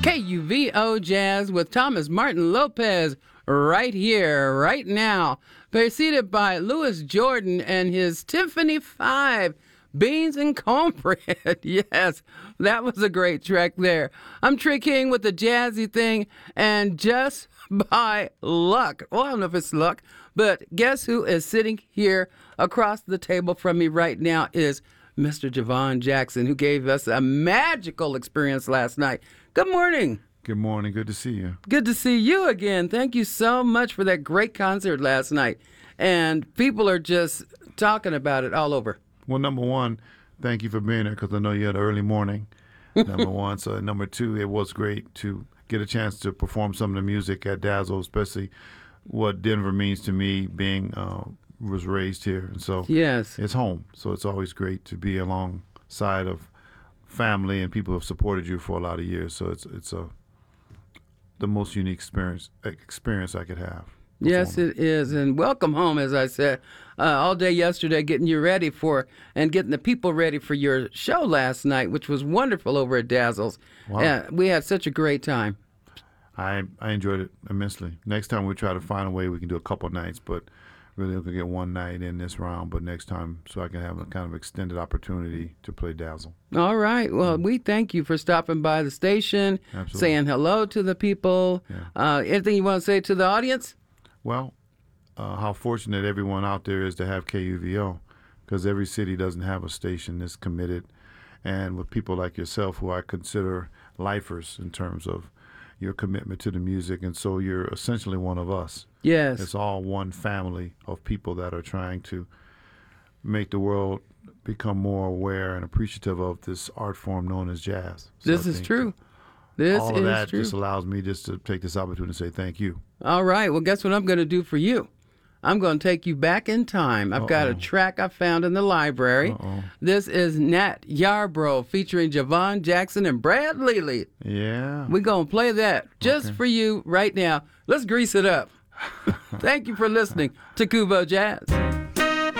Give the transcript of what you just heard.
KUVO Jazz with Thomas Martin Lopez right here, right now. Preceded by Louis Jordan and his Tiffany 5, Beans and Cornbread. Yes, that was a great track there. I'm Trey King with the jazzy thing, and just by luck, well, I don't know if it's luck, but guess who is sitting here across the table from me right now is Mr. Javon Jackson, who gave us a magical experience last night. Good morning. Good morning. Good to see you. Good to see you again. Thank you so much for that great concert last night. And people are just talking about it all over. Well, number one, thank you for being there because I know you had an early morning, number one. So, number two, it was great to get a chance to perform some of the music at Dazzle, especially what Denver means to me, being was raised here. And so yes, it's home. So it's always great to be alongside of family and people who have supported you for a lot of years. So it's the most unique experience I could have. Yes, it is. And welcome home, as I said, all day yesterday, getting you ready for and getting the people ready for your show last night, which was wonderful over at Dazzle's. Wow. We had such a great time. I enjoyed it immensely. Next time we'll try to find a way we can do a couple nights, but really we can get one night in this round, but next time so I can have a kind of extended opportunity to play Dazzle. All right. Well, we thank you for stopping by the station, Absolutely. saying hello to the people. Yeah. Anything you want to say to the audience? Well, how fortunate everyone out there is to have KUVO, because every city doesn't have a station that's committed, and with people like yourself who I consider lifers in terms of your commitment to the music, and so you're essentially one of us. Yes. It's all one family of people that are trying to make the world become more aware and appreciative of this art form known as jazz. So This is true. This all of is that true. just allows me just to take this opportunity to say thank you. All right. Well, guess what I'm going to do for you? I'm going to take you back in time. I've got a track I found in the library. This is Nat Yarbrough featuring Javon Jackson and Brad Lely. Yeah. We're going to play that just for you right now. Let's grease it up. Thank you for listening to Kuvo Jazz.